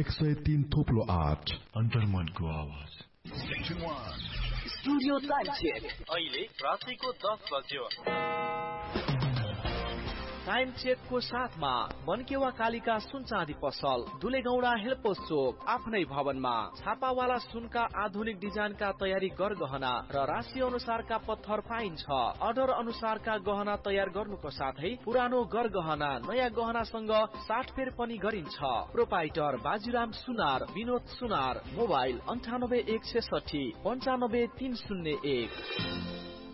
103 थोप्लो 8 अन्तर्मनको आवाज। Studio time check अहिले रातिको 10 बज्यो। टाइम चेकको साथमा मनकेवा कालिका सुन चाँदी पसल, दुलेगौडा हेल्पोस चोक, आफ्नै भवनमा छापावाला सुनका आधुनिक डिजाइनका तयारी गरगहना र राशि अनुसारका पत्थर पाइन्छ। अर्डर अनुसारका गहना तयार गर्नुको साथै पुरानो गरगहना नयाँ गहनासँग साटफेर पनि गरिन्छ। प्रोपाइटर बाजीराम सुनार, विनोद सुनार, मोबाइल 9816 95301।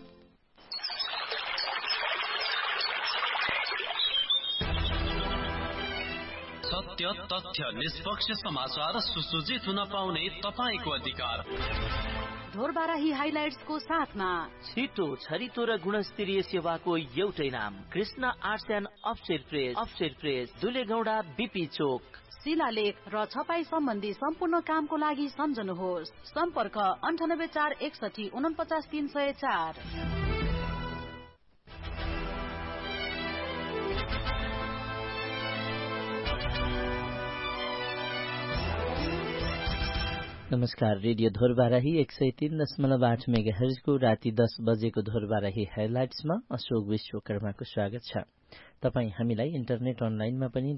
सत्य, तथ्य, निष्पक्ष समाचार सुसज्जित हुन पाउने तपाईको अधिकार। ढोरबाराही हाइलाइट्सको साथमा छिटो, छरितो र गुणस्तरीय सेवाको एउटै नाम, Krishna arts and offset press, दुलेगौडा BP चोक। शिलालेख र छपाई सम्बन्धी सम्पूर्ण कामको लागि सम्झनुहोस्। सम्पर्क 9841 49304। नमस्कार, रेडियो ढोरबाराही 103.8 मेगाहर्जको राति 10 बजेको ढोरबाराही हाइलाइट्समा अशोक विश्वकर्माको स्वागत छ। तपाई हामीलाई इन्टरनेट अनलाइनमा पनि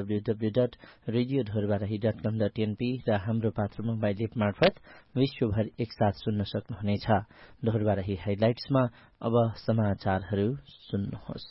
www.radiodhorbarahi.com.np र हाम्रो पात्र मोबाइल एप मार्फत विश्वभर एकसाथ सुन्न सक्नुहुनेछ। ढोरबाराही हाइलाइट्समा अब समाचारहरू सुन्नुहोस्।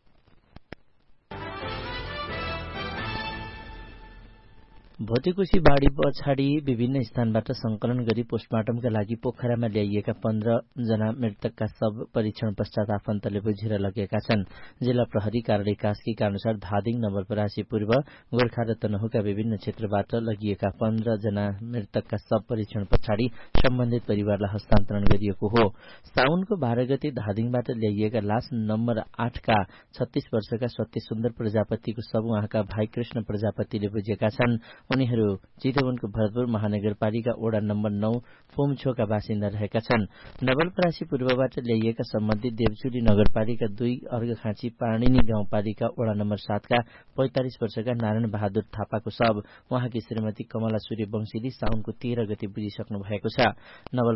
भोटेकोशी बाढी पछाडि विभिन्न स्थानबाट संकलन गरी पोस्टमार्टमका लागि पोखरामा ल्याइएका 15 जना मृतकका शव परीक्षण पश्चात आफन्तले बुझेर लगेका छन्। जिल्ला प्रहरी कार्यालय कास्कीका अनुसार धादिङ, नवलपरासी पूर्व, गोर्खा र तनहुका विभिन्न क्षेत्रबाट लगिएका 15 जना मृतकका शव परीक्षण पछाडि सम्बन्धित परिवारलाई हस्तान्तरण गरिएको हो। साउनको 12 गते धादिङबाट ल्याइएका लास नम्बर 8 का 36 वर्षका सत्य सुन्दर प्रजापतिको शव उहाँका भाइ कृष्ण प्रजापतिले बुझेका छन्। उनीहरू चितवनको भरतपुर महानगरपालिका वडा नम्बर 9 फोमछोका बासिन्दा रहेका छन्। नवलपरासी पूर्वबाट ल्याइएका सम्बन्धित देवचुली नगरपालिका 2 अर्घखाँची पार्णिनी गाउँपालिका वडा नम्बर 7 का 45 वर्षका नारायण बहादुर थापाको शव उहाँकी श्रीमती कमला सूर्य वंशीले साउनको 13 गते बुझिसक्नु भएको छ।